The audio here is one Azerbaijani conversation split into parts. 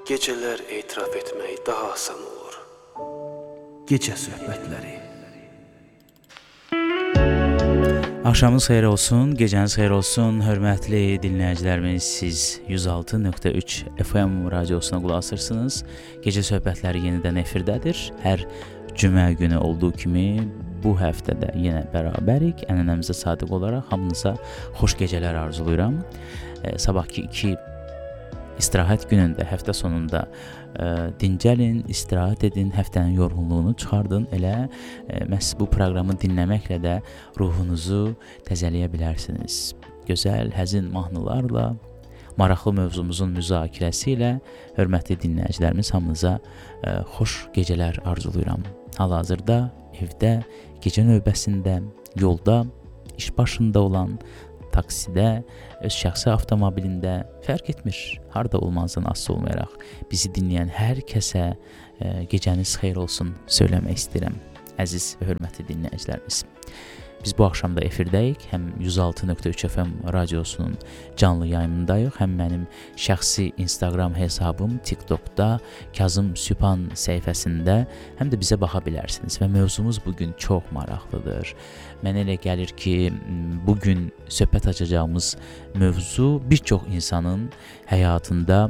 Geceler etiraf etmək daha asan olur. Gecə söhbətləri. Axşamınız xeyir olsun, gecəniz xeyir olsun, hörmətli dinləyicilərimiz, siz 106.3 FM radiosuna qulaq asırsınız. Gecə söhbətləri yenidən efirdədir. Hər cümə günü olduğu kimi bu həftə də yenə bərabərik. Ənənəmizə sadiq olaraq hamınıza xoş gecələr arzulayıram. Sabahki 2 istirahət günündə, həftə sonunda dincəlin, istirahət edin, həftənin yorğunluğunu çıxardın. Elə məhz bu proqramı dinləməklə də ruhunuzu təzələyə bilərsiniz. Gözəl, həzin mahnılarla, maraqlı mövzumuzun müzakirəsi ilə hörmətli dinləyicilərimiz hamınıza xoş gecələr arzulayıram. Hal-hazırda evdə, gecə növbəsində, yolda, iş başında olan, taksidə, öz şəxsi avtomobilində, fərq etmir, harda olmanızdan asılı olmayaraq bizi dinləyən hər kəsə gecəniz xeyir olsun söyləmək istəyirəm, əziz və hörmətli dinləyicilərimiz. Biz bu axşam da efirdəyik, həm 106.3 FM radiosunun canlı yayımındayıq, həm mənim şəxsi Instagram hesabım TikTokda, Kazım Süpan səhifəsində, həm də bizə baxa bilərsiniz və mövzumuz bugün çox maraqlıdır. Mənə elə gəlir ki, bugün söhbət açacağımız mövzu bir çox insanın həyatında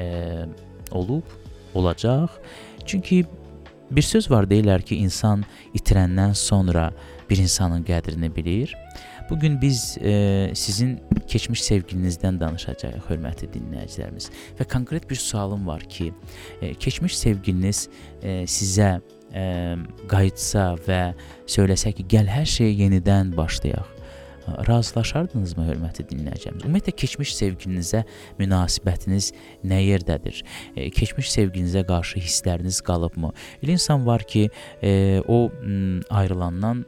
olacaq. Çünki bir söz var, deyirlər ki, insan itirəndən sonra bir insanın qədrini bilir. Bugün biz sizin keçmiş sevgilinizdən danışacağıq, hörmətli dinləyicilərimiz. Və konkret bir sualım var ki, keçmiş sevgiliniz sizə qayıtsa və söyləsə ki, gəl hər şeyi yenidən başlayaq, razılaşardınızmı, hörmətli dinləyicilərimiz? Ümumiyyətlə, keçmiş sevgilinizə münasibətiniz nə yerdədir? Keçmiş sevgilinizə qarşı hissləriniz qalıbmı? Elə insan var ki, o ayrılandan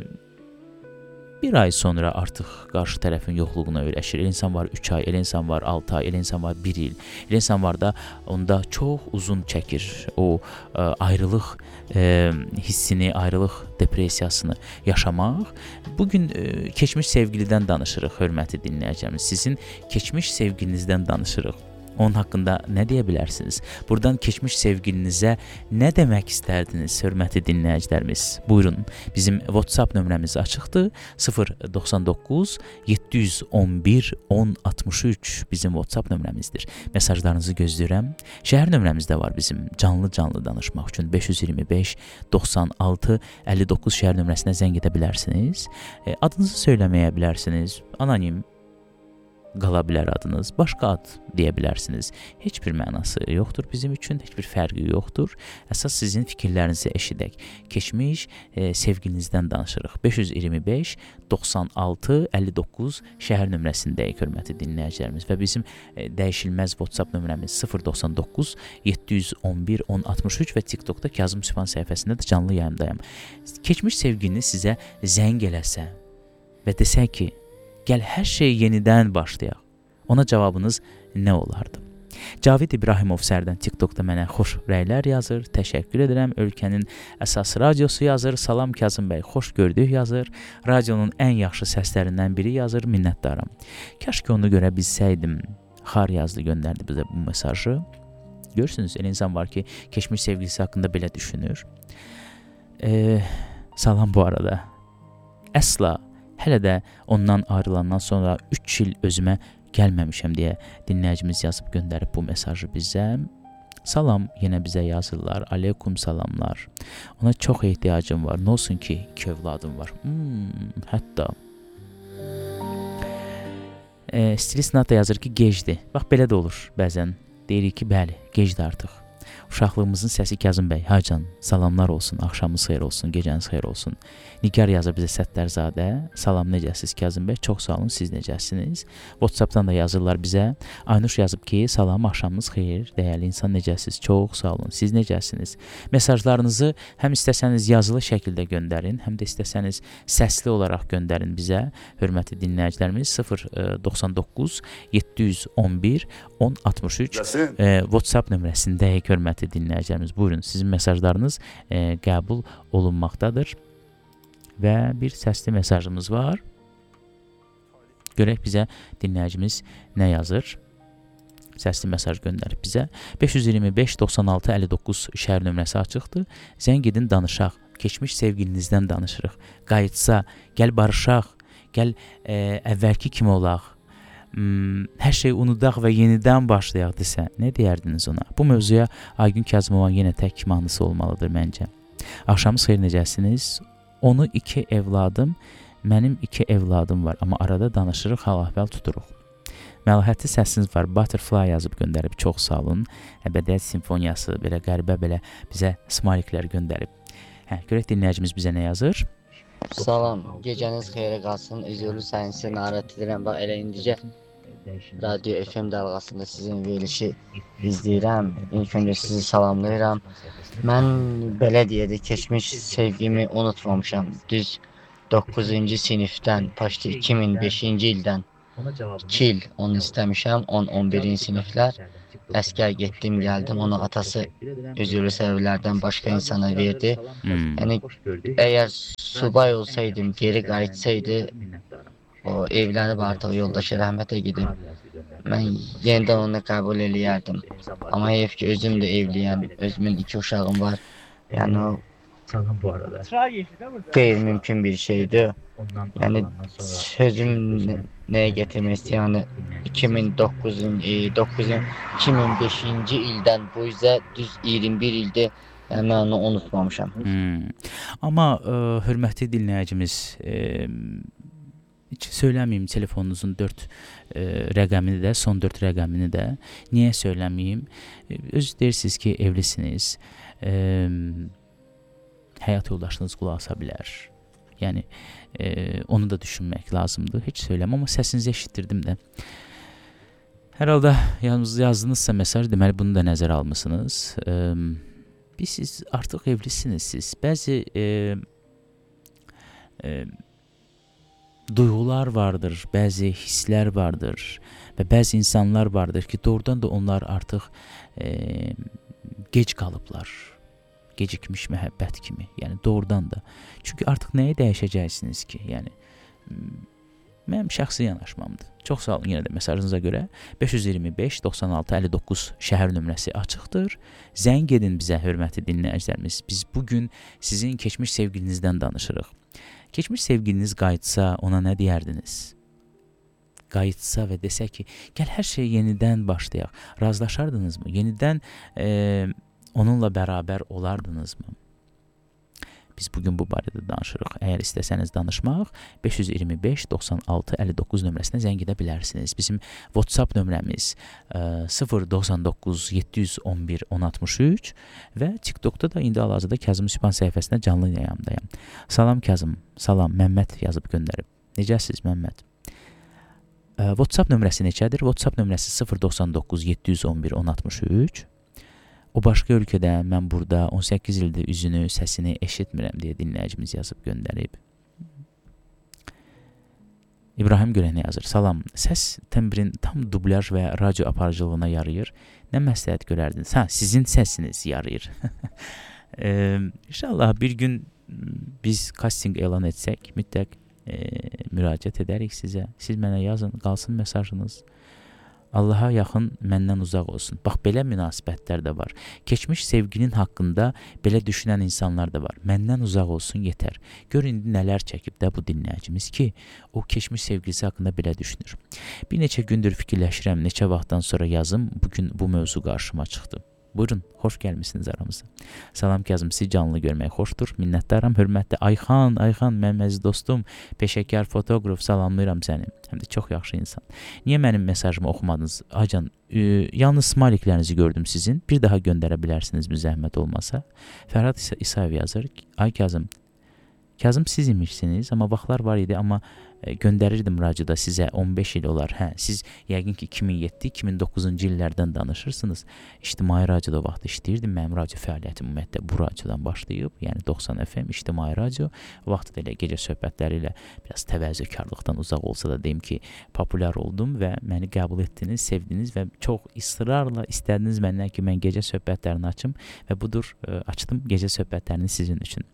bir ay sonra artıq qarşı tərəfin yoxluğuna öyrəşir. Elə insan var 3 ay, elə insan var 6 ay, elə insan var 1 il. Elə insan var da onda çox uzun çəkir o ayrılıq hissini, ayrılıq depressiyasını yaşamaq. Bugün keçmiş sevgilidən danışırıq, hörmətli dinləyicilərimiz. Sizin keçmiş sevgilinizdən danışırıq. Onun haqqında nə deyə bilərsiniz? Buradan keçmiş sevgilinizə nə demək istərdiniz, hörmətli dinləyicilərimiz? Buyurun, bizim WhatsApp nömrəmiz açıqdır. 099 711 1063 bizim WhatsApp nömrəmizdir. Mesajlarınızı gözləyirəm. Şəhər nömrəmiz də var bizim canlı danışmaq üçün 525 96 59 şəhər nömrəsinə zəng edə bilərsiniz. Adınızı söyləməyə bilərsiniz. Anonim qala bilər adınız, başqa ad deyə bilərsiniz. Heç bir mənası yoxdur bizim üçün, heç bir fərqi yoxdur. Əsas sizin fikirlərinizi eşidək. Keçmiş sevgilinizdən danışırıq. 525 96 59 şəhər nömrəsindəyik, hörmətli dinləyicilərimiz. Və bizim dəyişilməz WhatsApp nömrəmiz 099 711 1063 və TikTokda Kazım Süpan səhifəsində də canlı yayımdayım. Keçmiş sevgiliniz sizə zəng eləsə və desə ki, gəl hər şey yenidən başlayaq, ona cavabınız nə olardı? Cavid İbrahimov Sərdən TikTokda mənə xoş rəylər yazır, təşəkkür edirəm. Ölkənin əsas radiosu yazır, salam Kazım bəy, xoş gördük yazır. Radionun ən yaxşı səslərindən biri yazır, minnətdaram. Kaş ki onu görə bilsəydim, xar yazdı, göndərdi bizə bu mesajı. Görürsünüz, elə insan var ki, keçmiş sevgilisi haqqında belə düşünür. Salam bu arada. Əsla hələ də ondan ayrılandan sonra 3 il özümə gəlməmişəm deyə dinləyicimiz yazıb göndərib bu mesajı bizə. Salam yenə bizə yazırlar. Aleykum salamlar. Ona çox ehtiyacım var. Nə olsun ki, 2 övladım var. Hətta stilist Nata yazır ki, gecdir. Bax, belə də olur bəzən. Deyirik ki, bəli, gecdir artıq. Uşaqlığımızın səsi Kazım bəy, hacan, salamlar olsun, axşamınız xeyir olsun, gecəniz xeyir olsun. Nigar yazır bizə Səttarzadə, salam, necəsiz Kazım bəy, çox sağ olun, siz necəsiniz? WhatsAppdan da yazırlar bizə. Aynuş yazıb ki, salam, axşamınız xeyir, dəyərli insan, necəsiz, çox sağ olun, siz necəsiniz? Mesajlarınızı həm istəsəniz yazılı şəkildə göndərin, həm də istəsəniz səsli olaraq göndərin bizə, hörmətli dinləyicilərimiz. 099 711 1063 WhatsApp nömrəsindəyik, hörmətli dinləyicilərimiz. Buyurun, sizin mesajlarınız qəbul olunmaqdadır. Və bir səsli mesajımız var. Görək bizə dinləyicimiz nə yazır. səsli mesaj göndərib bizə. 525 96 59 şəhər nömrəsi açıqdır. Zəng edin, danışaq. Keçmiş sevgilinizdən danışırıq. Qayıtsa, gəl barışaq, gəl əvvəlki kimi olaq. Hər şeyi unudaq və yenidən başlayaq desə, nə deyərdiniz ona? Bu mövzuya Aygün Kazımova yenə tək mahnısı olmalıdır məncə. Axşamınız xeyir, necəsiniz? Onu 2 evladım, mənim 2 evladım var, amma arada danışırıq, hal-əhval tuturuq. Məlahətli səsiniz var, Butterfly yazıb göndərib, çox sağ olun. Əbədiyyət simfoniyası, belə qəribə belə bizə smayliklər göndərib. Görək dinləyicimiz bizə nə yazır? Salam, gecəniz xeyrə qalsın. Üzürlü sənisi narahat edirəm. Bax, elə indicə Radio FM dalğasında sizin verilişi izləyirəm. İlk öncə sizi salamlayıram. Mən belə deyədi, keçmiş sevgimi unutmamışam. Düz 9-cu sinifdən, başda 2005-ci ildən 2 il onu istəmişəm, 10-11-ci siniflər. Əskər getdim, gəldim, onu atası üzürlü səbəblərdən başqa insana verdi. Yəni, əgər subay olsaydım, geri qayıtsaydı, o evlənib artıq yoldaşı rəhmətə gedib, mən yenidən onu qəbul eləyərdim. Amma heyf ki, özüm də evliyəm, özümün 2 uşağım var. Yəni, o qeyri-mümkün bir şeydir. Yəni, sözüm nəyə getirmək istəyir? Yəni, 2005-ci ildən bu üzə düz 21 ildir, yəni mən onu unutmamışam. Amma hörmətli dinləyicimiz, heç söyləməyim telefonunuzun 4 rəqəmini də, son 4 rəqəmini də. Niyə söyləməyim? Özü deyirsiniz ki, evlisiniz, həyat yoldaşınız qulaq asa bilər. Yəni, onu da düşünmək lazımdır. Heç söyləməm, amma səsinizi eşitdirdim də. Hər halda yazdınızsa mesaj, deməli bunu da nəzərə almısınız. Siz artıq evlisiniz siz. Bəzi duyğular vardır, bəzi hisslər vardır və bəzi insanlar vardır ki, doğrudan da onlar artıq gec qalıblar. Gecikmiş məhəbbət kimi, yəni doğrudan da. Çünki artıq nəyə dəyişəcəksiniz ki? Yəni, mənim şəxsi yanaşmamdır. Çox sağ olun yenə də mesajınıza görə. 525 96 59 şəhər nömrəsi açıqdır. Zəng edin bizə, hörmətli dinləyicilərimiz. Biz bugün sizin keçmiş sevgilinizdən danışırıq. Keçmiş sevgiliniz qayıtsa, ona nə deyərdiniz? Qayıtsa və desə ki, gəl hər şey yenidən başlayaq. Razılaşardınızmı? Yenidən onunla bərabər olardınızmı? Biz bugün bu barədə danışırıq. Əgər istəsəniz danışmaq, 525 96 59 nömrəsinə zəng edə bilərsiniz. Bizim WhatsApp nömrəmiz 099 711 1063 və TikTokda da indi hal-hazırda Kazım Sübhan səhifəsində canlı yayımdayım. Salam Kazım, salam, Məmməd yazıb göndərib. Necəsiz Məmməd? WhatsApp nömrəsi neçədir? WhatsApp nömrəsi 099 711 1063. O başqa ölkədə, mən burada 18 ildir üzünü, səsini eşitmirəm deyə dinləyicimiz yazıb göndərib. İbrahim Görəni yazır. Salam, səs tembrin tam dublyaj və radio aparıcılığına yarayır. Nə məsləhət görərdiniz? Sizin səsiniz yarayır. İnşallah bir gün biz casting elan etsək, mütləq müraciət edərik sizə. Siz mənə yazın, qalsın mesajınız. Allaha yaxın, məndən uzaq olsun. Bax, belə münasibətlər də var. Keçmiş sevginin haqqında belə düşünən insanlar da var. Məndən uzaq olsun, yetər. Gör, indi nələr çəkib də bu dinləyicimiz ki, o keçmiş sevgilisi haqqında belə düşünür. Bir neçə gündür fikirləşirəm, neçə vaxtdan sonra yazım, bugün bu mövzu qarşıma çıxdı. Buyurun, xoş gəlmişsiniz aramıza. Salam Kazım, sizi canlı görmək xoşdur. Minnətdaram, hörmətli Ayxan, mənim əziz dostum, peşəkar fotoqraf, salamlayıram səni. Həm də çox yaxşı insan. Niyə mənim mesajımı oxumadınız? Acan, yalnız smayliklərinizi gördüm sizin. Bir daha göndərə bilərsiniz, zəhmət olmasa. Fərhad İsayev yazır. Ay Kazım, Kazım siz imişsiniz, amma vaxtlar var idi, amma göndərirdim radioda sizə 15 il olar. Siz yəqin ki 2007-2009-cu illərdən danışırsınız. İctimai radioda vaxt işləyirdim. Mənim radio fəaliyyətim ümumiyyətlə bu radiodan başlayıb. Yəni 90 FM İctimai radio. Vaxt elə gecə söhbətləri ilə biraz təvəzzökarlıqdan uzaq olsa da deyim ki, populyar oldum və məni qəbul etdiniz, sevdiniz və çox israrla istədiniz məndən ki, mən gecə söhbətlərini açım və budur, açdım gecə söhbətlərini sizin üçün.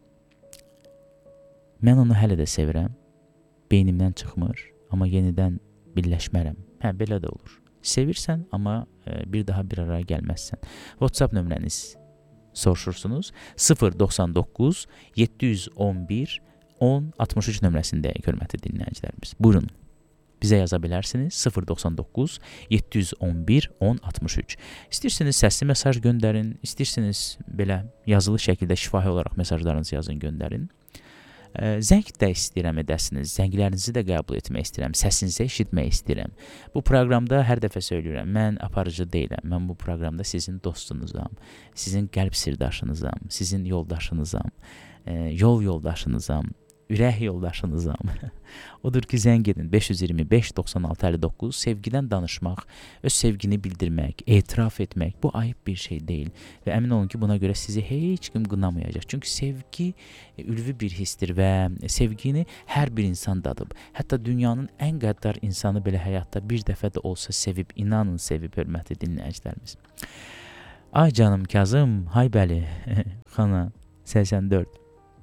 Mən onu hələ də sevirəm, beynimdən çıxmır, amma yenidən birləşmərəm. Hə, belə də olur. Sevirsən, amma bir daha bir araya gəlməzsən. WhatsApp nömrəniz soruşursunuz. 099 711 10 63 nömrəsindəyik, hörmətli dinləyicilərimiz. Buyurun. Bizə yaza bilərsiniz. 099 711 10 63. İstəyirsiniz səsli mesaj göndərin, istəyirsiniz belə yazılı şəkildə şifahi olaraq mesajlarınızı yazın, göndərin. Zəng də istəyirəm edəsiniz. Zənglərinizi də qəbul etmək istəyirəm. Səsinizi eşitmək istəyirəm. Bu proqramda hər dəfə söyləyirəm, mən aparıcı deyiləm. Mən bu proqramda sizin dostunuzam, sizin qəlb sirdaşınızam, sizin yoldaşınızam, yol yoldaşınızam, ürək yoldaşınızam. Odur ki, zəng edin 525 96 59. Sevgidən danışmaq, öz sevgini bildirmək, etiraf etmək bu ayıb bir şey deyil. Və əmin olun ki, buna görə sizi heç kim qınamayacaq. Çünki sevgi ülvi bir hissdir və sevgini hər bir insan dadıb. Hətta dünyanın ən qəddar insanı belə həyatda bir dəfə də olsa sevib, inanın sevib, hörmətli dinləyicilərimiz. Ay canım Kazım, hay bəli, xana 84.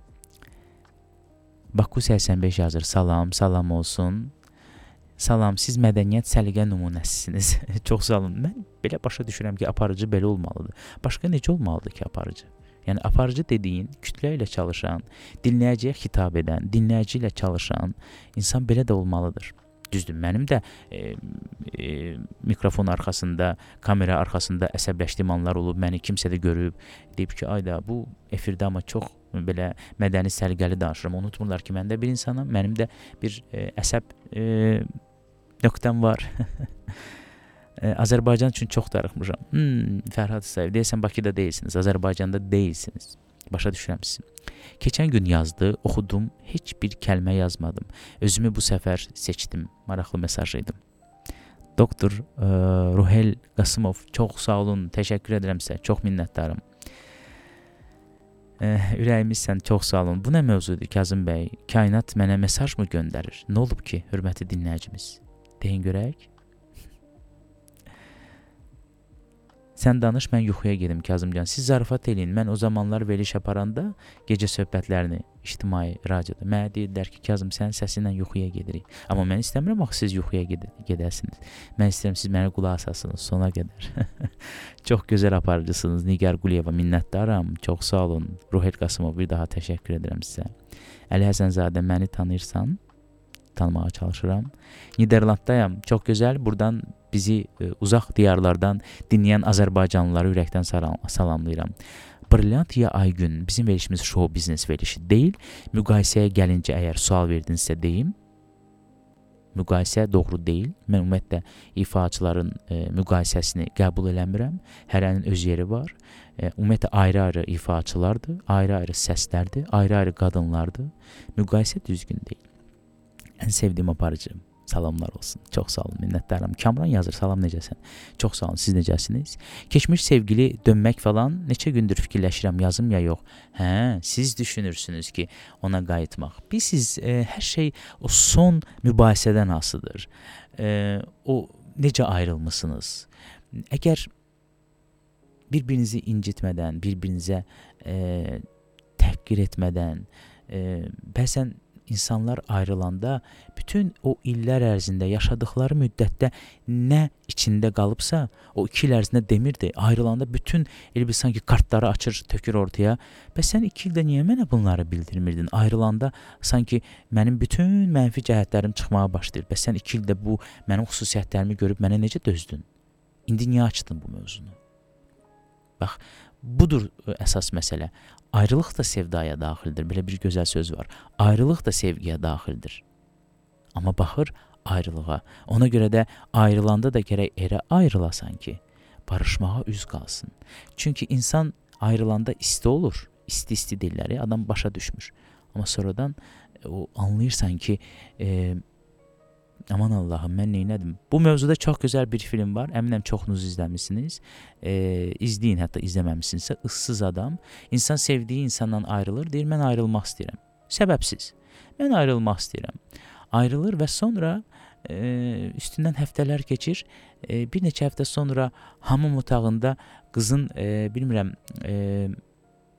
Baku 85 yazır. Salam, salam olsun. Salam, siz mədəniyyət səliqə nümunəsisiniz. Çox sağ olun. Mən belə başa düşürəm ki, aparıcı belə olmalıdır. Başqa necə olmalıdır ki aparıcı? Yəni aparıcı dediyin, kütlə ilə çalışan, dinləyiciyə xitab edən, dinləyici ilə çalışan insan belə də olmalıdır. Düzdür, mənim də mikrofon arxasında, kamera arxasında əsəbləşdiyim anlar olub, məni kimsə də görüb, deyib ki, ayda bu efirdə amma çox belə mədəni səliqəli danışıram. Unutmurlar ki, mən də bir insanam, mənim də bir əsəb nöqtəm var. Azərbaycan üçün çox darıxmışam. Fərhad Sayev, deyəsən Bakıda deyilsiniz, Azərbaycanda deyilsiniz. Başa düşürəm sizi. Keçən gün yazdı, oxudum, heç bir kəlmə yazmadım. Özümü bu səfər seçdim. Maraqlı mesaj idim. Doktor Ruhel Qasımov, çox sağ olun, təşəkkür edirəm sizə, çox minnətdarım. Ürəyimizsən, çox sağ olun. Bu nə mövzudur Kazım bəy? Kainat mənə mesaj mı göndərir? Nə olub ki, hörmətli dinləyicimiz? Deyin görək. Sən danış, mən yuxuya gedim Kazımcan. Siz zarafat eləyin. Mən o zamanlar veriliş aparanda gecə söhbətlərini ictimai radioda mənə deyirlər ki, Kazım sənin səsinlə yuxuya gedirik. Amma mən istəmirəm axı siz yuxuya gedəsiniz. Mən istəyirəm siz mənə qulaq asasınız sona qədər. Çox gözəl aparıcısınız Nigar Quliyeva, minnətdaram. Çox sağ olun. Ruhel Qasımov, bir daha təşəkkür edirəm sizə. Əli Həsənzadə, məni tanıyırsan? Tanımağa çalışıram. Niderlanddayam. Çox gözəl. Buradan bizi uzaq diyarlardan dinləyən Azərbaycanlıları ürəkdən salamlayıram. Brilliant ya Aygün, bizim verilişimiz show biznes verilişi deyil. Müqayisəyə gəlincə əgər sual verdinizsə deyim. Müqayisə doğru deyil. Mən ümumiyyətlə ifaçıların müqayisəsini qəbul eləmirəm. Hərənin öz yeri var. Ümumiyyətlə ayrı-ayrı ifaçılardır, ayrı-ayrı səslərdir, ayrı-ayrı qadınlardır. Müqayisə düzgün deyil. Ən sevdiyim aparıcım. Salamlar olsun. Çox sağ olun, minnətdaram. Kamran yazır, salam necəsən? Çox sağ olun, siz necəsiniz? Keçmiş sevgili dönmək falan, neçə gündür fikirləşirəm, yazım ya yox. Hə, siz düşünürsünüz ki, ona qayıtmaq. Siz hər şey o son mübahisədən asılıdır. O necə ayrılmısınız? Əgər bir-birinizi incitmədən, bir-birinizə təhqir etmədən, bəzən İnsanlar ayrılanda bütün o illər ərzində yaşadıkları müddətdə nə içində qalıbsa, o 2 il ərzində demirdi, ayrılanda bütün elə bir sanki kartları açır, tökür ortaya. Bəs sən 2 ildə niyə mənə bunları bildirmirdin? Ayrılanda sanki mənim bütün mənfi cəhətlərim çıxmağa başlayır. Bəs sən 2 ildə bu mənim xüsusiyyətlərimi görüb mənə necə dözdün? İndi niyə açdın bu mövzunu? Bax, budur əsas məsələ. Ayrılıq da sevdaya daxildir. Belə bir gözəl söz var. Ayrılıq da sevgiyə daxildir. Amma baxır ayrılığa. Ona görə də ayrılanda da gərək elə ayrılasan ki, barışmağa üz qalsın. Çünki insan ayrılanda isti olur. İsti dilləri adam başa düşmür. Amma sonradan o anlayırsan ki, aman Allahım, mən neynədim? Bu mövzuda çox gözəl bir film var. Əminəm çoxunuz izləmişsiniz. İzləyin, hətta izləməmişsinizsə. Issız adam. İnsan sevdiyi insandan ayrılır. Deyir, mən ayrılmaq istəyirəm. Səbəbsiz. Mən ayrılmaq istəyirəm. Ayrılır və sonra üstündən həftələr keçir. Bir neçə həftə sonra hamam otağında qızın, bilmirəm,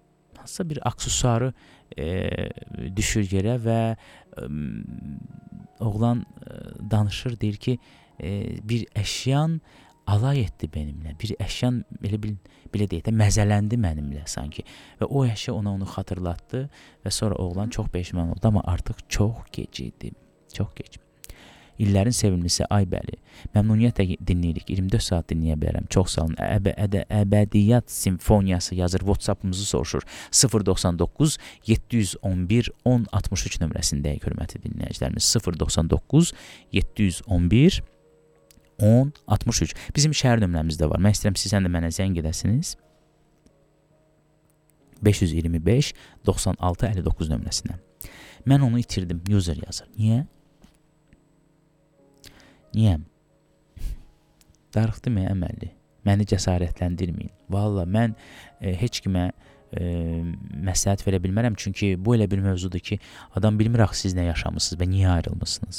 hansısa bir aksesuarı düşür yerə və oğlan danışır, deyir ki, bir əşyan alay etdi benimlə. Bir əşyan belə deyək də məzələndi mənimlə sanki. Və o əşya onu xatırlatdı və sonra oğlan çox peşman oldu, amma artıq çox gec idi. Çox gec. İllərin sevimlisi Aybəli. Məmnuniyyətlə dinləyirik. 24 saat dinləyə bilərəm. Çox sağ olun. Əbədiyyat simfoniyası yazır. WhatsApp-ımızı soruşur. 099 711 1063 nömrəsindəyik, hörmətli dinləyicilərimiz. 099 711 1063. Bizim şəhər nömrəmiz də var. Mən istəyirəm sizdən də mənə zəng edəsiniz. 525 96 59 nömrəsinə. Mən onu itirdim. User yazır. Niyə? Niyə? Darıxdı mı əməlli? Məni cəsarətləndirməyin. Valla mən heç kimə məsləhət verə bilmərəm. Çünki bu elə bir mövzudur ki, adam bilmir axı siz nə yaşamısınız və niyə ayrılmısınız.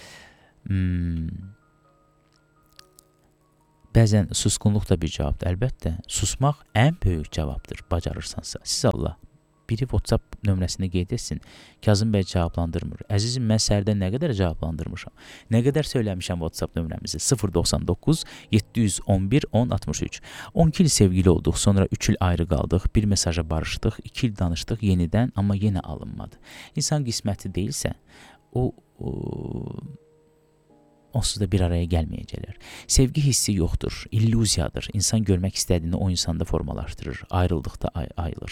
Bəzən susqunluq da bir cavabdır. Əlbəttə, susmaq ən böyük cavabdır, bacarırsansa. Siz Allah, biri WhatsApp nömrəsini qeyd etsin. Kazım bəy cavablandırmır. Əzizim, mən sərdə nə qədər cavablandırmışam? Nə qədər söyləmişəm WhatsApp nömrəmizi? 099 711 1063. 12 il sevgili olduq, sonra 3 il ayrı qaldıq, bir mesaja barışdıq, 2 il danışdıq yenidən, amma yenə alınmadı. İnsan qisməti deyilsə, onsuz da bir araya gəlməyəcəklər. Sevgi hissi yoxdur, illüziyadır. İnsan görmək istədiyini o insanda formalaşdırır, ayrıldıqda ayılır.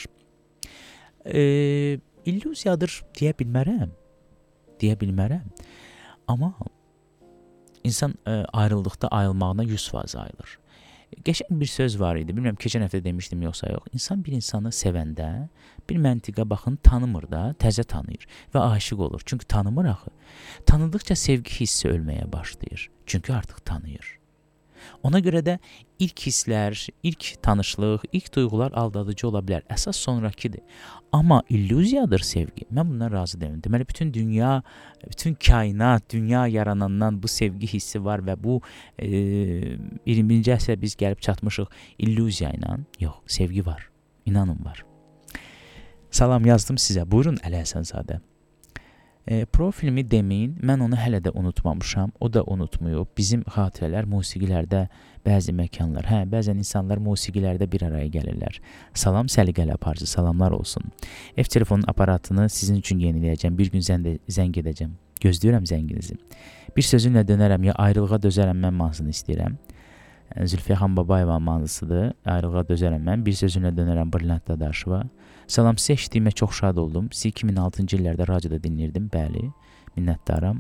İllüziyadır deyə bilmərəm. Amma insan ayrıldıqda ayılmağına 100% ayılır. Qəşəng bir söz var idi, bilmirəm keçən həftə demişdim yoxsa yox. İnsan bir insanı sevəndə, bir məntiqə baxın, tanımır da, təzə tanıyır və aşiq olur. Çünki tanımır axı. Tanıdıqca sevgi hissi ölməyə başlayır. Çünki artıq tanıyır. Ona görə də ilk hisslər, ilk tanışlıq, ilk duyğular aldadıcı ola bilər. Əsas sonrakidir. Amma illüziyadır sevgi. Mən bundan razı deyiləm. Deməli, bütün dünya, bütün kainat, dünya yaranandan bu sevgi hissi var və bu 20-ci əsrə biz gəlib çatmışıq illüziya ilə. Yox, sevgi var. İnanın var. Salam yazdım sizə. Buyurun Əli Həsənzadə. Profilimi deməyin, mən onu hələ də unutmamışam, o da unutmuyub. Bizim xatirələr musiqilərdə, bəzi məkanlar, bəzən insanlar musiqilərdə bir araya gəlirlər. Salam səliqəli aparıcı, salamlar olsun. Ev telefonun aparatını sizin üçün yeniləyəcəm, bir gün zəng edəcəm. Gözləyirəm zənginizi. Bir sözümlə dönərəm, ya ayrılığa dözərəm mən mahnısını istəyirəm. Zülfiyə xan Babayeva mahnısıdır, ayrılığa dözərəm mən. Bir sözümlə dönərəm Brilliant Dadaşova. Salam, sizə eşitdiyimə çox şad oldum. Sizi 2006-cı illərdə radioda dinlirdim, bəli, minnətdaram.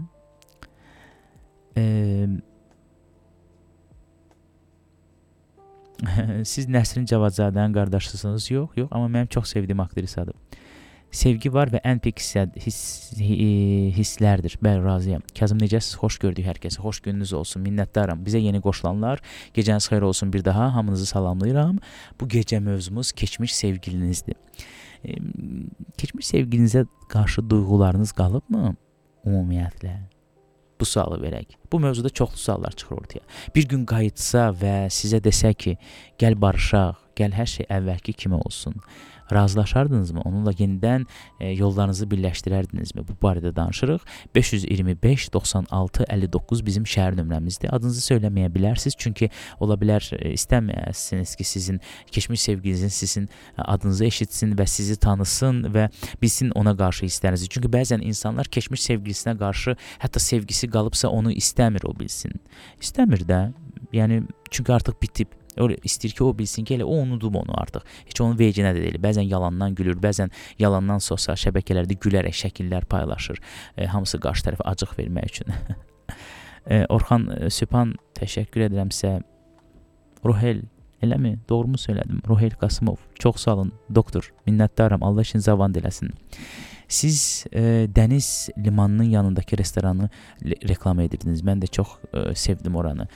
Siz Nəsrin Cavadzadənin qardaşısınız? Yox, amma mənim çox sevdiyim aktrisadır. Sevgi var və ən pik hisslərdir. Bəli, razıyam. Kazım, necəsiz? Xoş gördük hər kəsi. Xoş gününüz olsun. Minnətdaram. Bizə yeni qoşulanlar, gecəniz xeyir olsun bir daha. Hamınızı salamlayıram. Bu gecə mövzumuz keçmiş sevgilinizdir. Keçmiş sevgilinizə qarşı duyğularınız qalıbmı? Ümumiyyətlə. Bu sualı verək. Bu mövzuda çoxlu suallar çıxır ortaya. Bir gün qayıtsa və sizə desə ki, gəl barışaq, gəl hər şey əvvəlki kimi olsun. Razılaşardınızmı? Onunla yenidən yollarınızı birləşdirərdinizmi? Bu barədə danışırıq. 525 96 59 bizim şəhər nömrəmizdir. Adınızı söyləməyə bilərsiniz. Çünki ola bilər istəməyəsiniz ki, sizin keçmiş sevgilinizin sizin adınızı eşitsin və sizi tanısın və bilsin ona qarşı hisslərinizi. Çünki bəzən insanlar keçmiş sevgilisinə qarşı hətta sevgisi qalıbsa onu istəmir o bilsin. İstəmir də. Yəni çünki artıq bitib. İstəyir ki, o bilsin ki, elə o unudub onu artıq. Heç onun vecinə də deyil. Bəzən yalandan gülür, bəzən yalandan sosial şəbəkələrdə gülərək şəkillər paylaşır. Hamısı qarşı tərəfə acıq vermək üçün. Orxan Sübhan, təşəkkür edirəm sizə. Ruhel, eləmi? Doğru mu söylədim? Ruhel Qasımov, çox sağ olun, doktor. Minnətdaram, Allah işinizi avand eləsin. Siz dəniz limanının yanındakı restoranı reklam edirdiniz. Mən də çox sevdim oranı.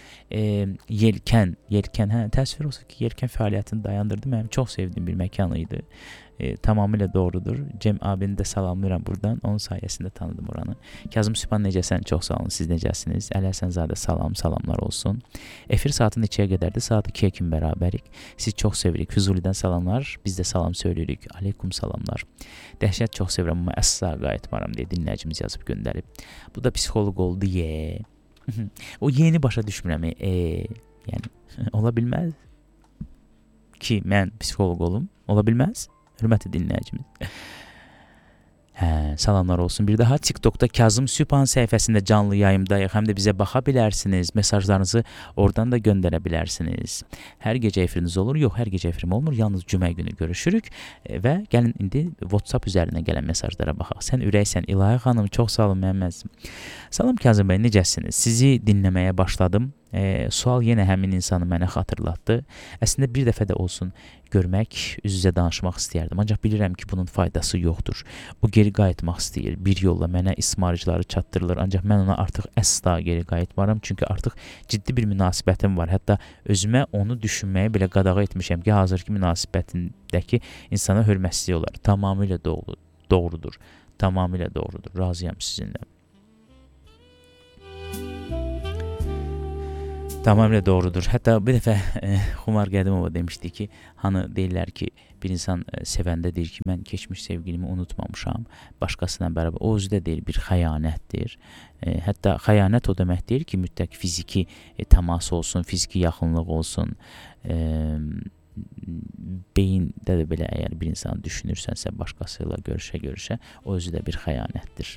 Yelkən, təəssüf olsun ki, Yelkən fəaliyyətini dayandırdı. Mənim çox sevdiyim bir məkan idi. tamamilə doğrudur. Cem abini də salamlayıram buradan. Onun sayəsində tanıdım oranı. Kazım Sübhan necəsən? Çox sağ olun. Siz necəsiniz? Əli Həsənzadə salamlar olsun. Efir saatı neçəyə qədərdir? Saat 2-yə kimi bərabərik. Siz çox sevirik. Füzulidən salamlar. Biz də salam söyləyirik. Aleykum salamlar. Dəhşət çox sevirəm, amma əsla qayıtmaram deyə dinləyicimiz yazıb göndərib. Bu da psixoloq oldu, O yeni başa düşmürəm. Yəni, ola bilməz ki, mən psixoloq olum. Ola bilməz. Hörmətli dinləyicimiz. Salamlar olsun. Bir daha TikTok'da Kazım Sübhan səhifəsində canlı yayımdayıq. Həm də bizə baxa bilərsiniz. Mesajlarınızı oradan da göndərə bilərsiniz. Hər gecə efiriniz olur? Yox, hər gecə efirim olmur. Yalnız cümə günü görüşürük və gəlin indi WhatsApp üzərindən gələn mesajlara baxaq. Sən ürəksən İlahi xanım, çox sağ olun Məhəmməd. Salam Kazım bəy, necəsiniz? Sizi dinləməyə başladım. Sual yenə həmin insanı mənə xatırlatdı. Əslində bir dəfə də olsun görmək, üz-üzə danışmaq istəyərdim. Ancaq bilirəm ki, bunun faydası yoxdur. O geri qayıtmaq istəyir. Bir yolla mənə ismarıcıları çatdırılır. Ancaq mən ona artıq əsla geri qayıtmaram. Çünki artıq ciddi bir münasibətim var. Hətta özümə onu düşünməyə belə qadağa etmişəm ki, hazırki münasibətindəki insana hörmətsizlik olar. Tamamilə doğrudur. Tamamilə doğrudur. Razıyam sizinlə. Tamamilə doğrudur. Hətta bir dəfə Xumar Qədimova demişdi ki, hani deyirlər ki, bir insan sevəndə deyir ki, mən keçmiş sevgilimi unutmamışam, başqasına bərabər. O özü də deyir, bir xəyanətdir. Hətta xəyanət o demək deyir ki, mütləq fiziki təmas olsun, fiziki yaxınlıq olsun. Beyində də belə əgər bir insan düşünürsənsə, başqasıyla görüşə, o özü də bir xəyanətdir.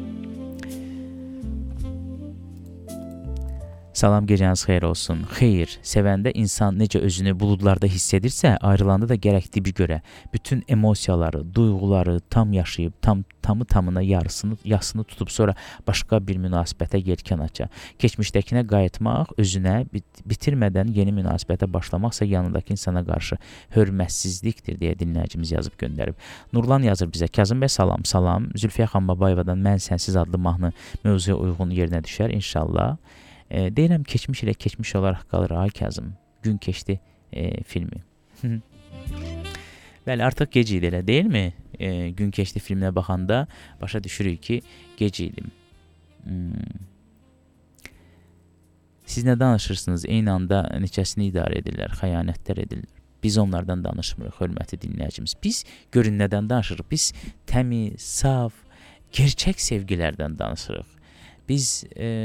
Salam, gecəniz xeyir olsun. Xeyr, sevəndə insan necə özünü buludlarda hiss edirsə, ayrılanda da gərək dibi görə bütün emosiyaları, duyğuları tam yaşayıb, tamına yasını tutub sonra başqa bir münasibətə yelkən aça. Keçmişdəkinə qayıtmaq, özünə bitirmədən yeni münasibətə başlamaqsa yanındakı insana qarşı hörmətsizlikdir deyə dinləyicimiz yazıb göndərib. Nurlan yazır bizə, Kazım bəy salam. Zülfiyə xanım Babayevadan Mən Sənsiz adlı mahnı mövzuya uyğun yerinə düşər inşallah. Deyirəm, keçmiş ilə keçmiş olaraq qalır. Ay Kazım, gün keçdi filmi. Bəli, artıq gec idi elə, deyilmi? Gün keçdi filminə baxanda başa düşürük ki, gec idim. Siz nə danışırsınız? Eyni anda neçəsini idarə edirlər, xəyanətlər edirlər. Biz onlardan danışmırıq, hörmətli dinləyicimiz. Biz görün nədən danışırıq? Biz təmiz, saf, gerçək sevgilərdən danışırıq. Biz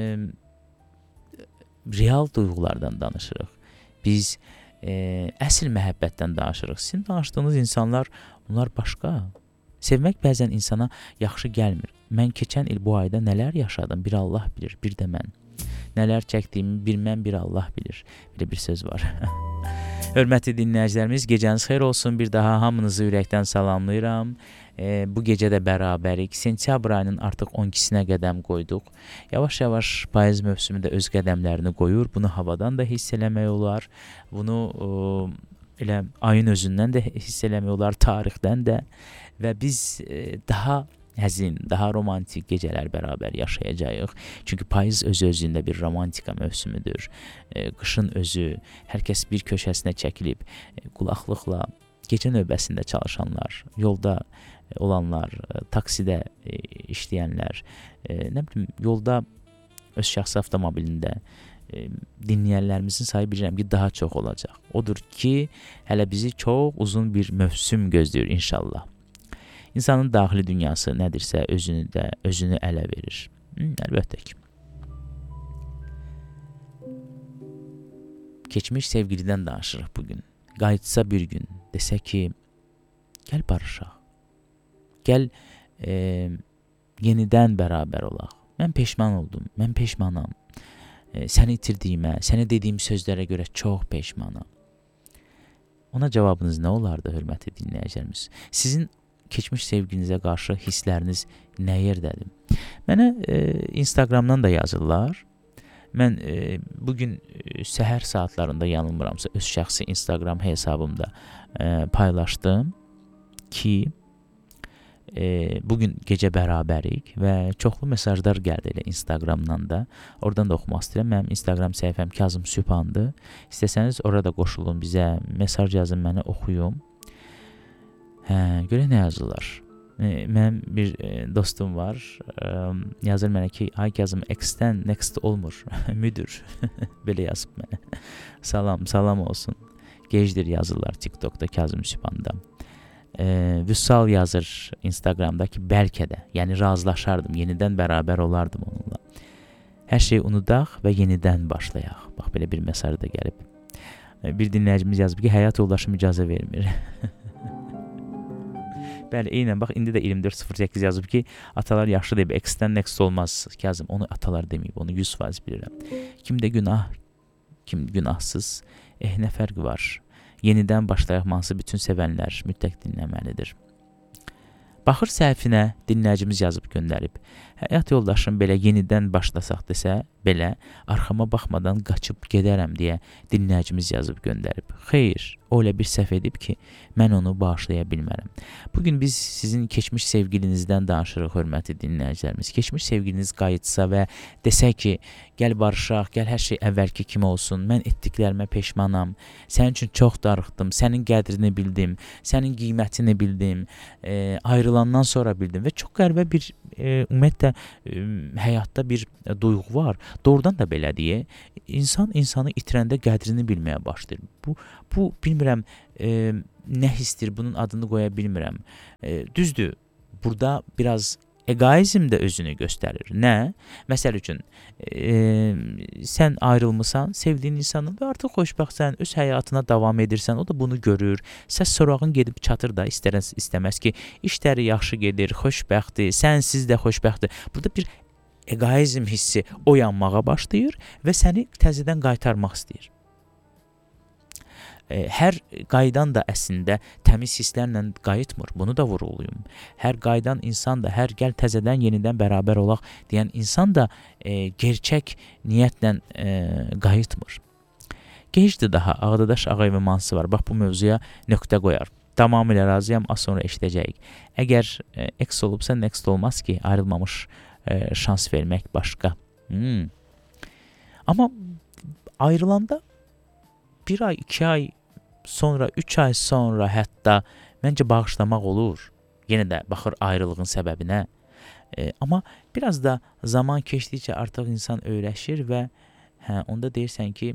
real duyğulardan danışırıq. Biz əsl məhəbbətdən danışırıq. Sizin danışdığınız insanlar, onlar başqa. Sevmək bəzən insana yaxşı gəlmir. Mən keçən il bu ayda nələr yaşadım, bir Allah bilir, bir də mən. Nələr çəkdiyimi bir mən, bir Allah bilir. Belə bir söz var. Hörmətli dinləyicilərimiz, gecəniz xeyir olsun. Bir daha hamınızı ürəkdən salamlayıram. Bu gecə də bərabərik. Sentyabr ayının artıq 12-sinə qədəm qoyduq. Yavaş-yavaş payız mövsümü də öz qədəmlərini qoyur. Bunu havadan da hiss eləmək olar. Bunu elə ayın özündən də hiss eləmək olar, tarixdən də. Və biz daha həzin, daha romantik gecələr bərabər yaşayacağıq. Çünki payız özü-özündə bir romantika mövsümüdür. Qışın özü, hər kəs bir köşəsinə çəkilib, qulaqlıqla gecə növbəsində çalışanlar, yolda olanlar, taksidə işləyənlər, nə bilim, yolda öz şəxsi avtomobilində dinləyənlərimizin sayı bilirəm ki, daha çox olacaq. Odur ki, hələ bizi çox uzun bir mövsüm gözləyir inşallah. İnsanın daxili dünyası nədirsə özünü ələ verir. Əlbəttə ki. Keçmiş sevgilidən danışırıq bugün. Qayıtsa bir gün, desə ki, gəl barışaq. Gəl yenidən bərabər olaq. Mən peşman oldum, mən peşmanam. Səni itirdiyimə, sənə dediyim sözlərə görə çox peşmanam. Ona cavabınız nə olardı, hörmətli dinləyicilərimiz? Sizin keçmiş sevgilinizə qarşı hissləriniz nə yerdədir? Mənə Instagramdan da yazırlar. Mən bugün səhər saatlarında yanılmıramsa öz şəxsi Instagram hesabımda paylaşdım ki, bugün gecə bərabərik və çoxlu mesajlar gəldi elə Instagramdan da. Oradan da oxumaq istəyirəm. Mənim Instagram səhifəm Kazım Sübhandır. İstəsəniz orada qoşulun bizə, mesaj yazın, mənə oxuyum. Görə nə yazırlar? Mənim bir dostum var. Yazır mənə ki, ay Kazım, X-dən next olmur. Müdür. Belə yazıb mənə. Salam olsun. Gecdir yazırlar TikTokda, Kazım Sübhanda. Vüsal yazır Instagramda ki, bəlkə də, yəni razılaşardım, yenidən bərabər olardım onunla. Hər şeyi unudaq və yenidən başlayaq. Bax, belə bir mesaj da gəlib. Bir dinləyicimiz yazıb ki, həyat yoldaşım icazə vermir. Bəli, eynən, bax, indi də 2408 yazıb ki, atalar yaxşı deyib, X-dən next olmaz. Kazım, onu atalar deməyib, onu 100% bilirəm. Kimdə günah, kim günahsız, nə fərqi var? Yenidən başlayaq, hansı bütün sevənlər mütləq dinləməlidir. Baxır səhəfinə dinləyicimiz yazıb göndərib. Həyat yoldaşım belə yenidən başlasaq desə, belə arxama baxmadan qaçıb gedərəm deyə dinləyicimiz yazıb göndərib. Xeyr, o elə bir səhv edib ki, mən onu bağışlaya bilmərəm. Bugün biz sizin keçmiş sevgilinizdən danışırıq, hörmətli dinləyicilərimiz. Keçmiş sevgiliniz qayıtsa və desək ki, gəl barışaq, gəl hər şey əvvəlki kimi olsun, mən etdiklərimə peşmanam, sənin üçün çox darıxdım, sənin qədrini bildim, sənin qiymətini bildim, ayrılandan sonra bildim və çox qəribə bir ümumiyyətlə həyatda bir duyğu var. Doğrudan da belədir. İnsan insanı itirəndə qədrini bilməyə başlayır. Bu bilmirəm nə hissdir, bunun adını qoya bilmirəm. Düzdür, burada biraz egoizm də özünü göstərir. Nə? Məsəl üçün, sən ayrılmısan, sevdiyin insanın və artıq xoşbəxtsən, öz həyatına davam edirsən, o da bunu görür. Səs sorağın gedib çatır da, istəməz ki, işləri yaxşı gedir, xoşbəxtdir, sənsiz də xoşbəxtdir. Burada bir egoizm hissi oyanmağa başlayır və səni təzədən qaytarmaq istəyir. Hər qaydan da əslində təmiz hisslərlə qayıtmır. Bunu da vurğulayım. Hər qaydan insan da, hər gəl təzədən yenidən bərabər olaq deyən insan da gerçək niyyətlə qayıtmır. Gecdir daha. Ağdadaş Ağayevin mansı var. Bax, bu mövzuya nöqtə qoyar. Tamamilə razıyam, az sonra eşidəcəyik. Əgər X olubsa, next olmaz ki, ayrılmamış şans vermək başqa. Amma ayrılanda 1 ay, 2 ay sonra, 3 ay sonra hətta məncə bağışlamaq olur. Yenə də baxır ayrılığın səbəbinə. Amma biraz da zaman keçdikcə artıq insan öyrəşir və onda deyirsən ki,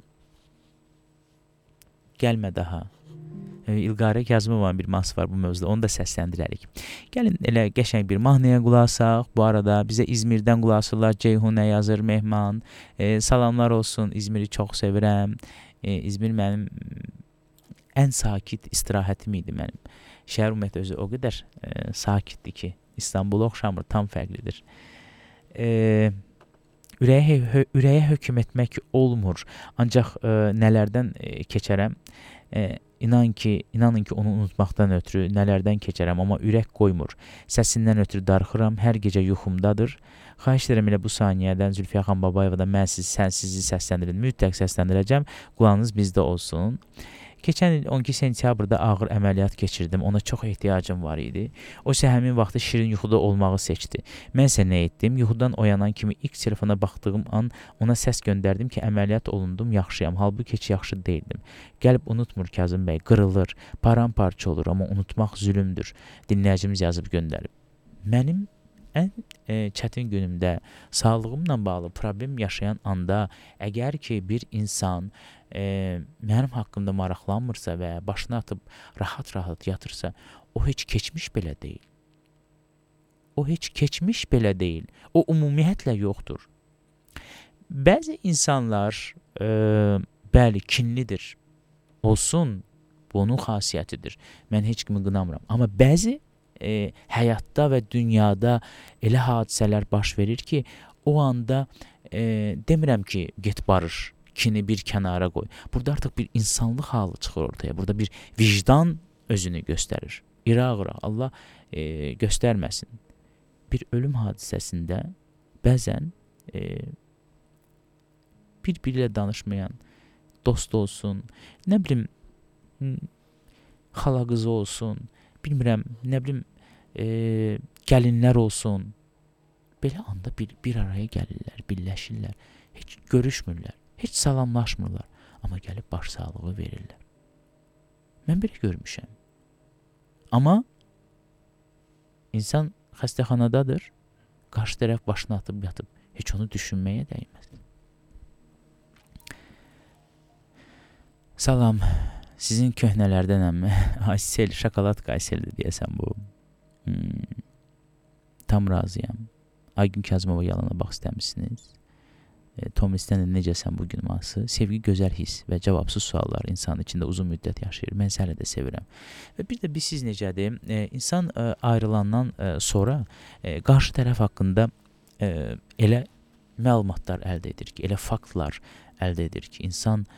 gəlmə daha. İlqarə Kazımovanın bir mahnısı var bu mövzuda, onu da səsləndirərik. Gəlin elə qəşəng bir mahnıya qulaq asaq. Bu arada bizə İzmirdən qulaq asırlar. Ceyhunə yazır Mehman. Salamlar olsun, İzmiri çox sevirəm. İzmir mənim ən sakit istirahətim idi mənim. Şəhər ümumiyyətlə özü o qədər sakitdir ki, İstanbula oxşamır, tam fərqlidir. Ürəyə hökm etmək olmur. Ancaq nələrdən keçərəm? İnanın ki, onu unutmaqdan ötürü nələrdən keçərəm, amma ürək qoymur. Səsindən ötürü darıxıram, hər gecə yuxumdadır. Xahiş edirəm elə bu saniyədən Zülfiyə xan Babayeva da mən sizi səsləndirin, mütləq səsləndirəcəm, qulağınız bizdə olsun. Keçən il 12 sentyabrda ağır əməliyyat keçirdim, ona çox ehtiyacım var idi. O isə həmin vaxtı şirin yuxuda olmağı seçdi. Mən isə nə etdim? Yuxudan oyanan kimi ilk telefona baxdığım an ona səs göndərdim ki, əməliyyat olundum, yaxşıyam, halbuki heç yaxşı deyildim. Qəlb unutmur Kazım bəy, qırılır, paramparça olur, amma unutmaq zülümdür. Dinləyicimiz yazıb göndərib. Mənim ən çətin günümdə, sağlığımla bağlı problem yaşayan anda, əgər ki bir insan mənim haqqımda maraqlanmırsa və başına atıb rahat-rahat yatırsa, o heç keçmiş belə deyil. O heç keçmiş belə deyil. O ümumiyyətlə yoxdur. Bəzi insanlar bəli, kinlidir. Olsun, bu onun xasiyyətidir. Mən heç kimi qınamıram. Amma bəzi həyatda və dünyada elə hadisələr baş verir ki, o anda demirəm ki, get barış, kini bir kənara qoy. Burada artıq bir insanlıq halı çıxır ortaya. Burada bir vicdan özünü göstərir. İraq-ıraq, Allah göstərməsin. Bir ölüm hadisəsində bəzən bir-birilə danışmayan dost olsun, nə bilim, xala qızı olsun, bilmirəm, nə bilim, gəlinlər olsun. Belə anda bir araya gəlirlər, birləşirlər, heç görüşmürlər, heç salamlaşmırlar, amma gəlib başsağlığı verirlər. Mən belə görmüşəm. Amma İnsan xəstəxanadadır, qarşı tərəf başını atıb yatıb. Heç onu düşünməyə dəyməz. Salam, sizin köhnələrdənəmmi? Aysel, şokoladka Ayseldir deyəsən bu. Tam razıyam. Aygün Kazımova yalana bax istəmişsiniz. Tomlisdən də necəsən bugün mansı? Sevgi gözəl his və cavabsız suallar insanın içində uzun müddət yaşayır. Mən səni də sevirəm. Və bir də siz necədir? İnsan ayrılandan sonra qarşı tərəf haqqında elə məlumatlar əldə edir ki, elə faktlar əldə edir ki, insan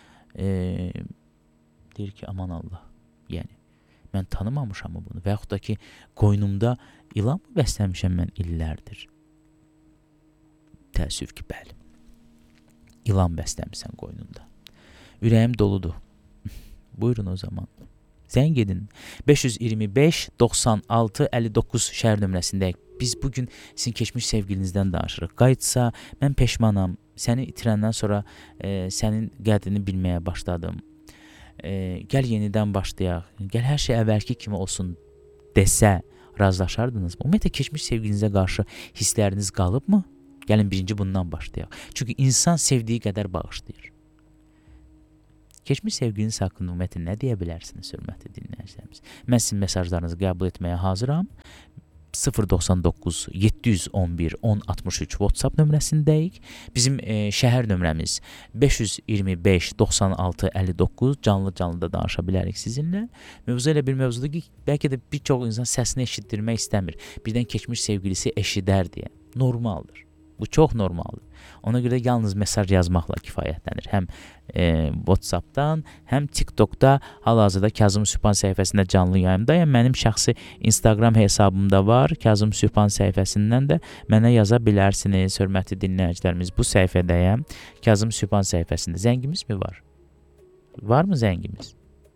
deyir ki, aman Allah, yəni mən tanımamışam bunu və yaxud da ki, qoynumda ilan mı bəsləmişəm mən illərdir? Təəssüf ki, bəli. İlan bəsləmişsən qoynunda. Ürəyim doludur. Buyurun o zaman. Zəng edin. 525 96 59 şəhər nömrəsindəyik. Biz bugün sizin keçmiş sevgilinizdən danışırıq. Qayıtsa, mən peşmanam. Səni itirəndən sonra sənin qədrini bilməyə başladım. Gəl yenidən başlayaq. Gəl hər şey əvvəlki kimi olsun desə, razılaşardınızmı? Ümumiyyətlə, keçmiş sevgilinizə qarşı hissləriniz qalıbmı? Gəlin birinci bundan başlayaq. Çünki insan sevdiyi qədər bağışlayır. Keçmiş sevgiliniz haqqında ümumiyyətlə nə deyə bilərsiniz, hörmətli dinləyicilərimiz? Mən sizin mesajlarınızı qəbul etməyə hazıram. 099 711 1063 WhatsApp nömrəsindəyik. Bizim şəhər nömrəmiz 525 96 59. Canlı da danışa bilərik sizinlə. Mövzu elə bir mövzudur ki, bəlkə də bir çox insan səsini eşitdirmək istəmir. Birdən keçmiş sevgilisi eşidər deyə. Normaldır. Bu çox normaldır. Ona görə yalnız mesaj yazmaqla kifayətlənir. Həm WhatsApp-dan, həm TikTok-da, hal-hazırda Kazım Sübhan səhifəsində canlı yayımdayım. Mənim şəxsi Instagram hesabımda var. Kazım Sübhan səhifəsindən də mənə yaza bilərsiniz, hörmətli dinləyicilərimiz. Bu səhifədəyəm. Kazım Sübhan səhifəsində. Zəngimiz mi var? Varmı zəngimiz?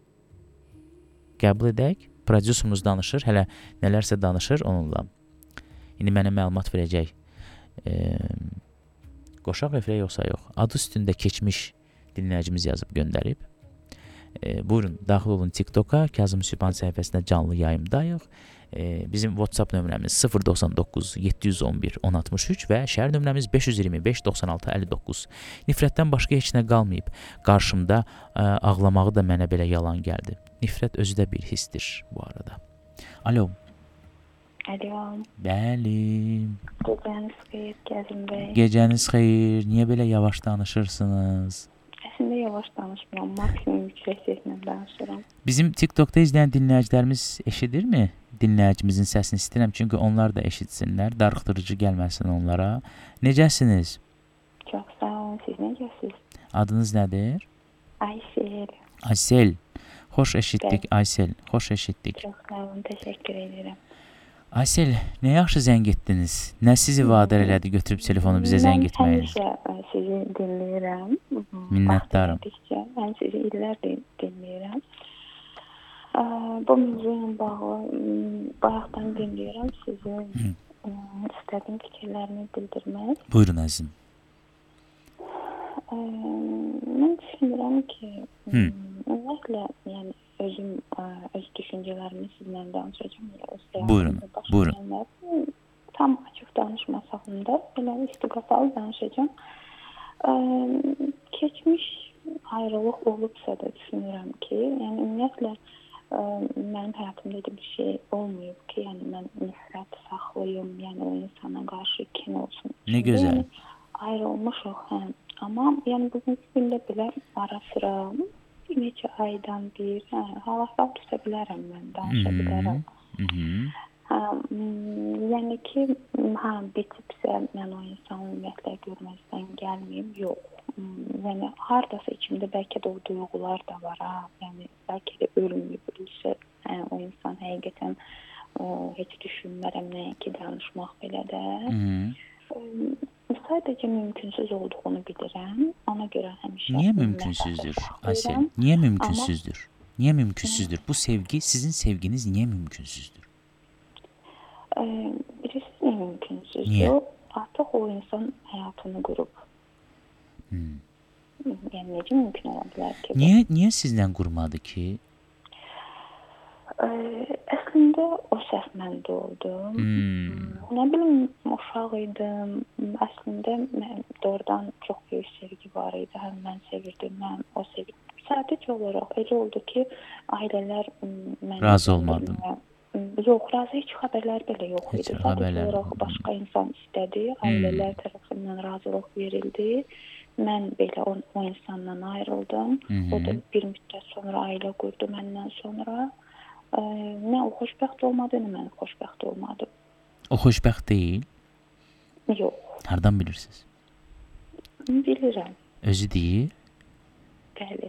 Qəbul edək. Prodüserimiz danışır. Hələ nələrsə danışır onunla. İndi mənə məlumat verəcək. Qoşaq efirə yoxsa yox. Adı üstündə keçmiş dinləyicimiz yazıb göndərib. Buyurun, daxil olun TikToka, Kazım Sübhan səhifəsində canlı yayımdayıq. Bizim WhatsApp nömrəmiz 099 711 1063 və şəhər nömrəmiz 525 96 59. Nifrətdən başqa heç nə qalmayıb. Qarşımda ağlamağı da mənə belə yalan gəldi. Nifrət özü də bir hissdir bu arada. Alo. Alo. Bəli. Gecəniz xeyir, Kazım bəy. Gecəniz xeyir. Niyə belə yavaş danışırsınız? Əslində yavaş danışmıram, maksimum yüksək seslə danışıram. Bizim TikTokda izləyən dinləyicilərimiz eşidirmi? Dinləyicimizin səsini istəyirəm, çünki onlar da eşitsinlər, darıxdırıcı gəlməsin onlara. Necəsiniz? Çox sağ olun, siz necəsiniz? Adınız nədir? Aysel. Aysel. Xoş eşitdik, Aysel. Xoş eşitdik. Çox sağ olun, təşəkkür edirəm. Aysel, nə yaxşı zəng etdiniz? Nə sizi vadar elədi götürüb telefonu bizə zəng etməyiniz? Mən həmişə sizi dinləyirəm. Minnətdarım. Mən sizi illərdir dinləyirəm. Bu mövzuyla bağlı bayaqdan dinləyirəm sizi. İstədiyim fikirlərimi bildirmək. Buyurun əzizim. Mən düşünürəm ki, ümumiyyətlə, yəni öz düşüncələrimi sizinlə danışacağım. Buyurun. Tam açıq danışmasam da, belə istiqasalı danışacağım. Keçmiş ayrılıq olubsa da düşünürəm ki, yəni ümumiyyətlə mənim həyatımda da bir şey olmayıb ki, yəni mən nifrət saxlayım, yəni o insana qarşı kin olsun. Ne gözəl. Yəni, ayrılmışıq, amma yəni bugün gündə belə ara sıra bir neçə aydan bir hal-əhval tuta bilərəm mən, danışa bilərəm. Yəni ki, bitibsə mən o insanı ümumiyyətlə görməzdən gəlməyim, yox. Yəni hardasa içimdə bəlkə də o duyğular da var, yəni bəlkə də ölməyibsə, o insan həqiqətən heç düşünmərəm nəinki danışmaq belə də. Sadəcə mümkünsüz olduğunu bilirəm. Ona görə həmişə... Niyə mümkünsüzdür, Aysel? Niyə mümkünsüzdür? Niyə mümkünsüzdür? Bu sevgi, sizin sevginiz niyə mümkünsüzdür? Birisi niyə mümkünsüzdür? Niyə? Artıq o insan həyatını qurub. Yəni necə mümkün ola bilər ki? Niyə sizlə qurmadı ki? Əslində Əslində o səs məndə oldu. Nə bilim, uşaq idim. Əslində doğrudan çox böyük sevgi var idi. Həm mən sevirdim, həm o sevirdi. Sadəcə olaraq elə oldu ki, ailələr mənə razı olmadı. Yox, razı heç xəbərlər belə yox idi. Sadəcə olaraq başqa insan istədi, ailələr tərəfindən razılıq verildi. Mən belə o insandan ayrıldım. O da bir müddət sonra ailə qurdu məndən sonra. Nə o xoşbəxt olmadı, nə mən xoşbəxt olmadım. O xoşbəxt deyil? Yox. Hardan bilirsiniz? Bilirəm. Özü deyir? Bəli.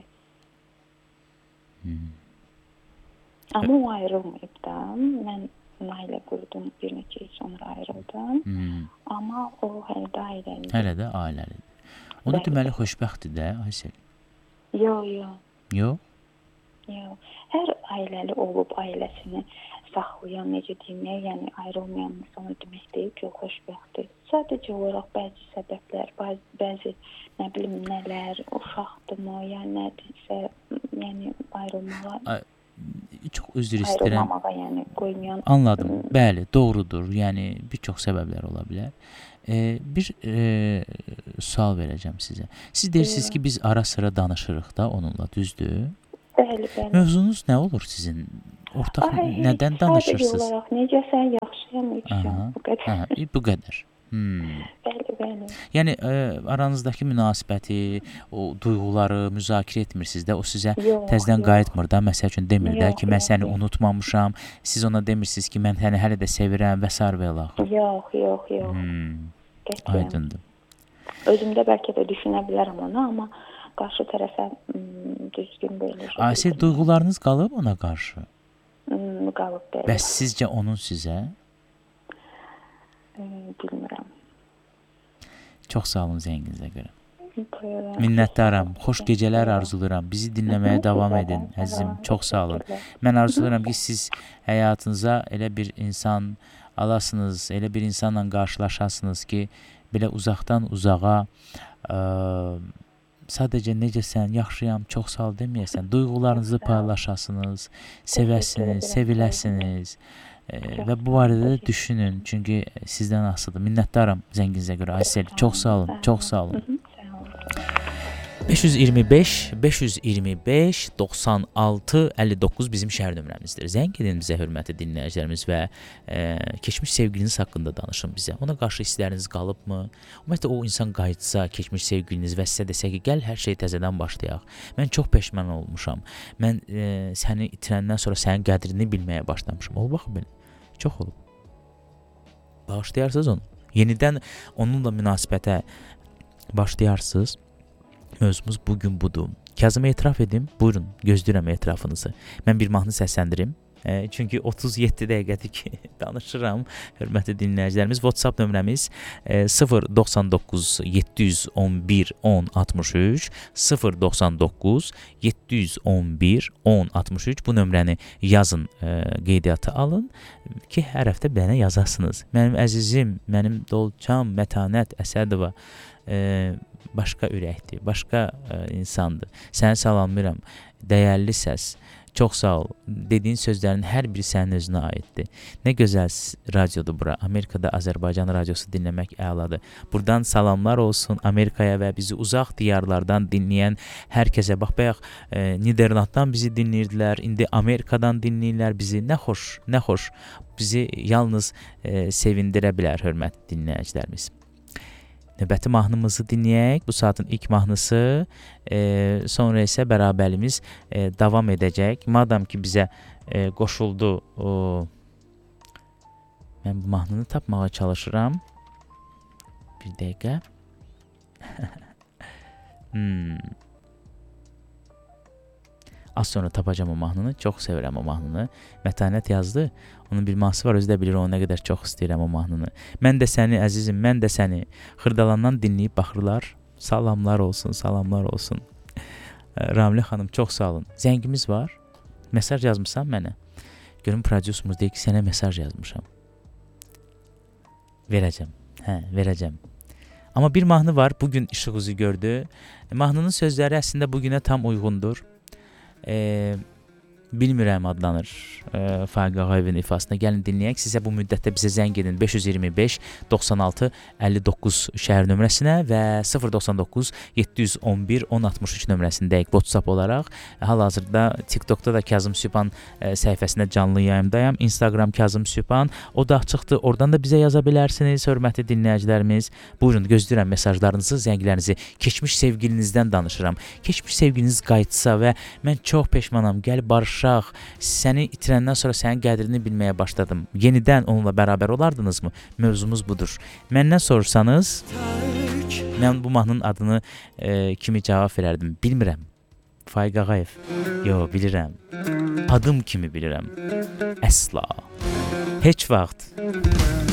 Amma o ayrılmayıb da. Mən ailə qurdum, bir neçə il sonra ayrıldım. Amma o hələ də ailəlidir. Hələ də ailəlidir. Onu deməli xoşbəxtdir də, Aysel? Yox. Yox? Yox. Hər ailəli olub ailəsini saxlayan, necə deyim, yəni ayrılmayan insan demək deyil ki, o xoşbəxtdir. Sadəcə olaraq bəzi səbəblər, bəzi nə bilim nələr, uşaqdırmı, yəni nədirsə, yəni ayrılmağa çox üzr istəyirəm. Ayrılmamağa, yəni qoymayan. Anladım. Bəli, doğrudur. Yəni bir çox səbəblər ola bilər. Bir sual verəcəm sizə. Siz deyirsiniz ki, biz ara sıra danışırıq da onunla, düzdür? Bəli. Mövzunuz nə olur sizin? Ortaq nədən danışırsınız? Sadəcə olaraq necəsən, yaxşıyam, bu qədər. Bu qədər. Bəli. Yəni aranızdakı münasibəti, o duyğuları müzakirə etmirsiniz də, o sizə təzədən qayıtmır da, məsəl üçün demir də ki, mən səni unutmamışam, siz ona demirsiniz ki, mən səni hələ də sevirəm və s. və ilaxır. Yox. Aydındır. Özümdə bəlkə də düşünə bilərəm ona, amma qarşı tərəfə düzgün belə. Aysel, duyğularınız qalıb ona qarşı? Qalıb belə. Bəs sizcə onun sizə? Bilmirəm. Çox sağ olun zənginizə görə. Minnətdaram. Xoş gecələr arzulayıram. Bizi dinləməyə davam edin. Əzizim, çox sağ olun. Mən arzulayıram ki, siz həyatınıza elə bir insan alasınız, elə bir insanla qarşılaşasınız ki, belə uzaqdan uzağa sadəcə necəsən, yaxşıyam, çox sağ ol deməyəsən, duyğularınızı paylaşasınız, sevəsiniz, seviləsiniz. Və bu barədə də düşünün, çünki sizdən asılıdır. Minnətdaram zənginizə görə. Aysel, çox sağ olun, çox sağ olun. 525 96 59 bizim şəhər nömrəmizdir. Zəng edin bizə, hörmətli dinləyicilərimiz, və keçmiş sevgiliniz haqqında danışın bizə. Ona qarşı hissləriniz qalıbmı? Ümumiyyətlə o insan qayıtsa, keçmiş sevgiliniz və sizə desə ki, gəl hər şey təzədən başlayaq. Mən çox peşman olmuşam. Mən səni itirəndən sonra sənin qədrini bilməyə başlamışam. Olub baxı belə. Çox olub. Bağışlayarsınız onu. Yenidən onunla münasibətə başlayarsınız. Mövzumuz bugün budur. Kazımı etiraf edim. Buyurun, gözləyirəm etirafınızı. Mən bir mahnı səsləndirim. Çünki 37 dəqiqədir ki, danışıram. Hörmətli dinləyicilərimiz, WhatsApp nömrəmiz 099 711 10 63 099 711 10 63. Bu nömrəni yazın, qeydiyyata alın ki, hər həftə mənə yazasınız. Mənim əzizim, mənim dolçam, Mətanət Əsədova başqa ürəkdir, başqa insandır. Səni salamlayıram, dəyərli səs. Çox sağ ol. Dediyin sözlərin hər biri sənin özünə aiddir. Nə gözəl radiodur bura. Amerikada Azərbaycan radiosu dinləmək əladır. Buradan salamlar olsun Amerikaya və bizi uzaq diyarlardan dinləyən hər kəsə. Bax, bayaq Niderlanddan bizi dinləyirdilər, indi Amerikadan dinləyirlər bizi. Nə xoş, nə xoş. Bizi yalnız sevindirə bilər, hörmətli dinləyicilərimiz. Növbəti mahnımızı dinləyək. Bu saatın ilk mahnısı, sonra isə bərabərliyimiz davam edəcək. Madam ki, bizə qoşuldu, mən bu mahnını tapmağa çalışıram. Bir dəqiqə. Az sonra tapacağım o mahnını. Çox sevirəm o mahnını. Mətanət yazdı. Onun bir mahnısı var, özü də bilir onu nə qədər çox istəyirəm o mahnını. Mən də səni əzizim, mən də səni Xırdalandan dinləyib baxırlar. Salamlar olsun, salamlar olsun. Ramli xanım, çox sağ olun. Zəngimiz var. Mesaj yazmışsan mənə. Görüm prodüserimiz deyir ki, sənə mesaj yazmışam. Verəcəm. Verəcəm. Amma bir mahnı var, bugün işıq üzü gördü. Mahnının sözləri əslində bugünə tam uyğundur. bilmirəm adlanır Faiq Ağayevin ifasına. Gəlin dinləyək. Sizə bu müddətdə bizə zəng edin 525 96 59 şəhər nömrəsinə və 099 711 1063 nömrəsindəyik WhatsApp olaraq. Hal-hazırda TikTokda da Kazım Sübhan səhifəsində canlı yayımdayam. Instagram Kazım Sübhan. O da açıqdır. Oradan da bizə yaza bilərsiniz, hörmətli dinləyicilərimiz. Buyurun, gözləyirəm mesajlarınızı, zənglərinizi. Keçmiş sevgilinizdən danışıram. Keçmiş sevgiliniz qayıtsa və mən çox peşmanam, gəl barışaq. Səni itirəndən sonra sənin qədrini bilməyə başladım. Yenidən onunla bərabər olardınızmı? Mövzumuz budur. Məndən sorursanız, mən bu mahnının adını kimi cavab verərdim? Bilmirəm. Faiq Ağayev. Yo, bilirəm. Adım kimi bilirəm. Əsla. Heç vaxt